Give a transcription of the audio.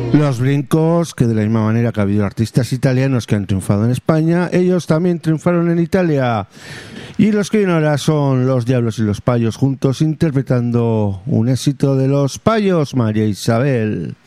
Los Brincos, que de la misma manera que ha habido artistas italianos que han triunfado en España, ellos también triunfaron en Italia. Y los que vienen ahora son Los Diablos y los Payos juntos interpretando un éxito de los Payos, María Isabel.